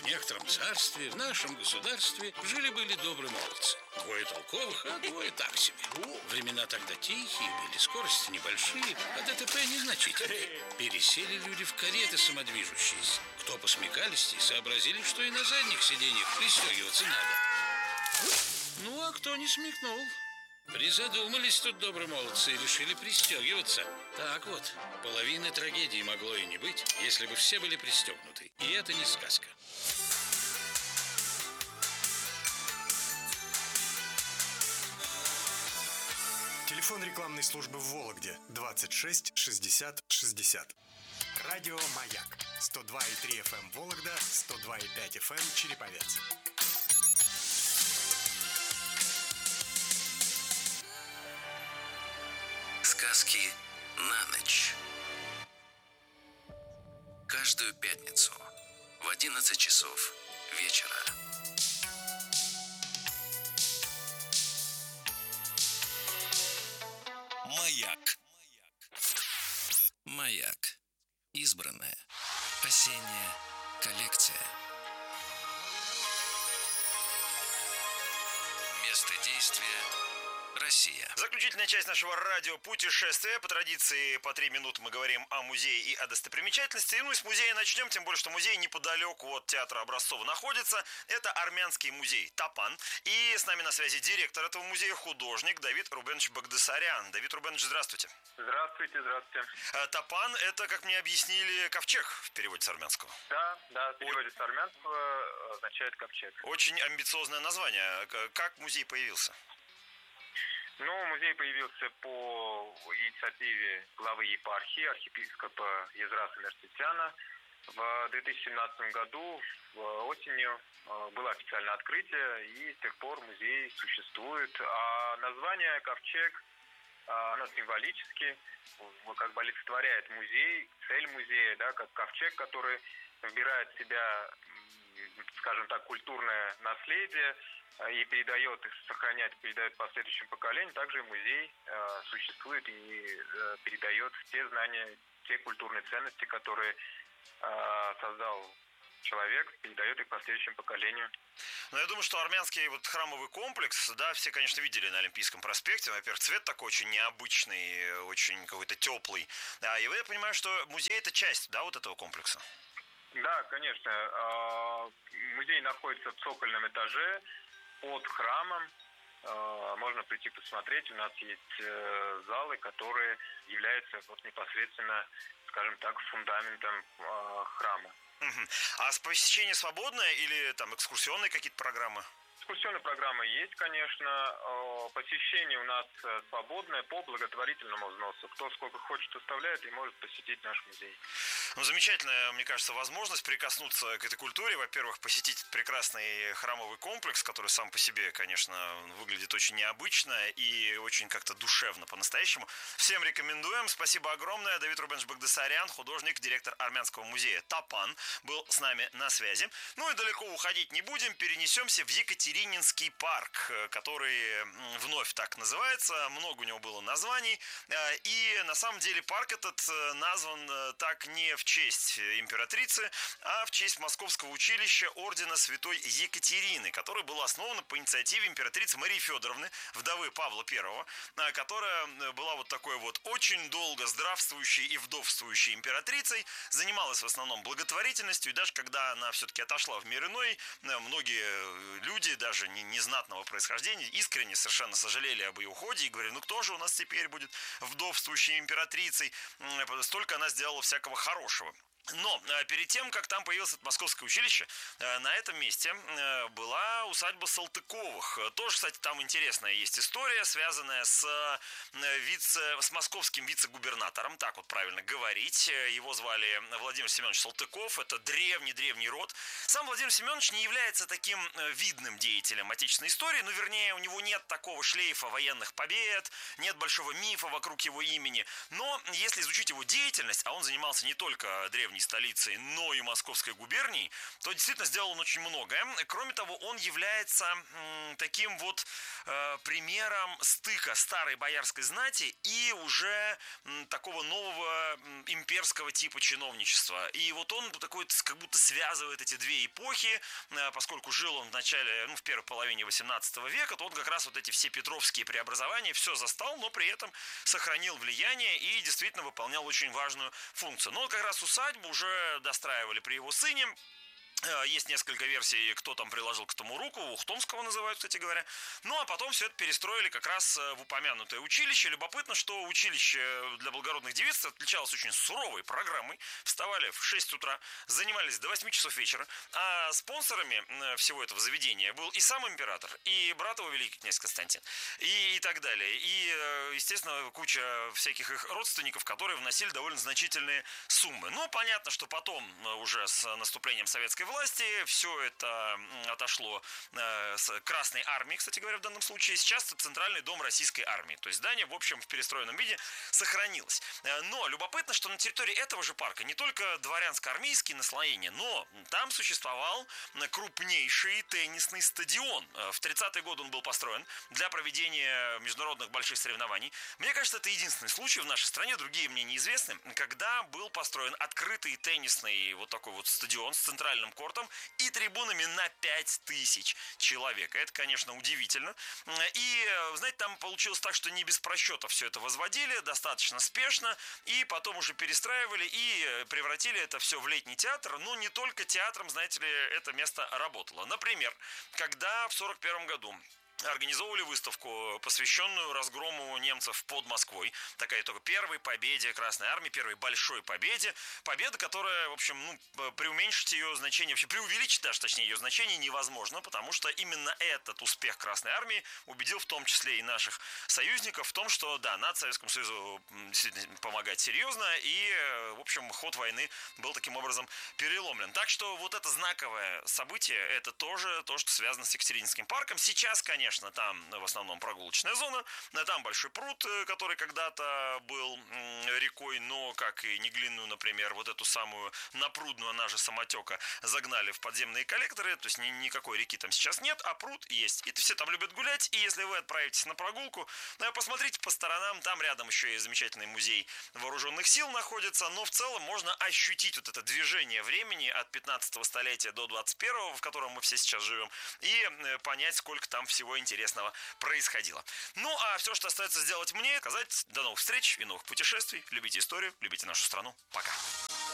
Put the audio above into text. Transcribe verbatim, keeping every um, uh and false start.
В некотором царстве, в нашем государстве жили-были добрые молодцы. Двое толковых, а двое так себе. Времена тогда тихие были, скорости небольшие, а ДТП незначительные. Пересели люди в кареты самодвижущиеся. Кто посмекалистей, сообразили, что и на задних сиденьях пристегиваться надо. Ну, а кто не смекнул? Призадумались тут добрые молодцы и решили пристегиваться. Так вот, половины трагедии могло и не быть, если бы все были пристегнуты. И это не сказка. Телефон рекламной службы в Вологде двадцать шесть шестьдесят шестьдесят. Радио «Маяк» сто два и три эф эм Вологда, сто два и пять эф эм Череповец. Сказки на ночь. Каждую пятницу в одиннадцать часов вечера. Маяк. Маяк. Избранная осенняя коллекция. Место действия — Россия. Заключительная часть нашего радиопутешествия. По традиции, по три минуты мы говорим о музее и о достопримечательности. Ну и с музея начнем, тем более, что музей неподалеку от театра Образцова находится. Это армянский музей Тапан. И с нами на связи директор этого музея, художник Давид Рубенович Багдасарян. Давид Рубенович, здравствуйте. Здравствуйте, здравствуйте. Тапан — это, как мне объяснили, ковчег в переводе с армянского. Да, да, в переводе с армянского означает ковчег. Очень амбициозное название. Как музей появился? Ну, музей появился по инициативе главы епархии, архиепископа Езраса Мерситяна. В две тысячи семнадцатом году осенью было официальное открытие, и с тех пор музей существует. А название «Ковчег», оно символически, как бы олицетворяет музей, цель музея, да, как ковчег, который вбирает в себя, скажем так, культурное наследие, и передает, и сохраняет, передает последующим поколениям. Также музей э, существует и э, передает те знания, те культурные ценности, которые э, создал человек, передает их последующим поколениям. Ну, я думаю, что армянский вот храмовый комплекс, да, все, конечно, видели на Олимпийском проспекте. Во-первых, цвет такой очень необычный, очень какой-то теплый. Да, и вы, я понимаю, что музей — это часть, да, вот этого комплекса? Да, конечно. Музей находится в цокольном этаже, под храмом. Можно прийти посмотреть. У нас есть залы, которые являются вот непосредственно, скажем так, фундаментом храма. А посещение свободное или там экскурсионные какие-то программы? Экскурсионная программа есть, конечно. Посещение у нас свободное по благотворительному взносу. Кто сколько хочет, оставляет и может посетить наш музей. Ну, замечательная, мне кажется, возможность прикоснуться к этой культуре. Во-первых, посетить этот прекрасный храмовый комплекс, который сам по себе, конечно, выглядит очень необычно и очень как-то душевно по-настоящему. Всем рекомендуем. Спасибо огромное. Давид Рубенович Багдасарян, художник, директор армянского музея Тапан, был с нами на связи. Ну и далеко уходить не будем. Перенесемся в Екатерининский парк, который вновь так называется. Много у него было названий. И на самом деле парк этот назван так не в честь императрицы, а в честь Московского училища ордена Святой Екатерины, которое было основано по инициативе императрицы Марии Федоровны, вдовы Павла Первого, которая была вот такой вот очень долго здравствующей и вдовствующей императрицей, занималась в основном благотворительностью, и даже когда она все-таки отошла в мир иной, многие люди, даже не, незнатного происхождения, искренне совершенно сожалели об ее уходе и говорили: ну кто же у нас теперь будет вдовствующей императрицей, столько она сделала всякого хорошего. Но перед тем, как там появилось это Московское училище, на этом месте была усадьба Салтыковых. Тоже, кстати, там интересная есть история, связанная с, вице, с московским вице-губернатором, так вот правильно говорить. Его звали Владимир Семенович Салтыков, это древний-древний род. Сам Владимир Семенович не является таким видным деятелем отечественной истории, ну, вернее, у него нет такого шлейфа военных побед, нет большого мифа вокруг его имени. Но если изучить его деятельность, а он занимался не только древней древней столицей, но и Московской губернией, то действительно сделал он очень многое. Кроме того, он является м, таким вот э, примером стыка старой боярской знати и уже м, такого нового м, имперского типа чиновничества. И вот он такой как будто связывает эти две эпохи, э, поскольку жил он в начале, ну, в первой половине восемнадцатого века, то он как раз вот эти все петровские преобразования все застал, но при этом сохранил влияние и действительно выполнял очень важную функцию. Но как раз усадьбу уже достраивали при его сыне. Есть несколько версий, кто там приложил к этому руку, Ухтомского называют, кстати говоря. Ну, а потом все это перестроили как раз в упомянутое училище. Любопытно, что училище для благородных девиц отличалось очень суровой программой. Вставали в шесть утра, занимались до восьми часов вечера. А спонсорами всего этого заведения был и сам император, и брат его великий князь Константин, и, и так далее. И, естественно, куча всяких их родственников, которые вносили довольно значительные суммы. Ну, понятно, что потом, уже с наступлением советской власти, все это отошло э, с Красной армии, кстати говоря, в данном случае. Сейчас это Центральный дом Российской армии. То есть здание, в общем, в перестроенном виде сохранилось. Но любопытно, что на территории этого же парка не только дворянско-армейские наслоения, но там существовал крупнейший теннисный стадион. В тридцатые годы он был построен для проведения международных больших соревнований. Мне кажется, это единственный случай в нашей стране, другие мне неизвестны, когда был построен открытый теннисный вот такой вот стадион с центральным кортом и трибунами на пять тысяч человек. Это, конечно, удивительно. И, знаете, там получилось так, что не без просчетов все это возводили, достаточно спешно, и потом уже перестраивали и превратили это все в летний театр. Но не только театром, знаете ли, это место работало. Например, когда в сорок первом году организовывали выставку, посвященную разгрому немцев под Москвой. Такая только первой победе Красной Армии, первой большой победе. Победа, которая, в общем, ну, преуменьшить ее значение, вообще преувеличить даже, точнее, ее значение невозможно, потому что именно этот успех Красной Армии убедил в том числе и наших союзников в том, что, да, надо Советскому Союзу действительно помогать серьезно, и, в общем, ход войны был таким образом переломлен. Так что вот это знаковое событие, это тоже то, что связано с Екатерининским парком. Сейчас, конечно, Конечно, там в основном прогулочная зона, там большой пруд, который когда-то был рекой, но, как и Неглинную, например, вот эту самую напрудную, она же самотека, загнали в подземные коллекторы, то есть ни, никакой реки там сейчас нет, а пруд есть. И все там любят гулять, и если вы отправитесь на прогулку, посмотрите по сторонам, там рядом еще и замечательный музей вооруженных сил находится, но в целом можно ощутить вот это движение времени от пятнадцатого столетия до двадцать первого, в котором мы все сейчас живем, и понять, сколько там всего интересного происходило. Ну, а все, что остается сделать мне, сказать до новых встреч и новых путешествий. Любите историю, любите нашу страну. Пока.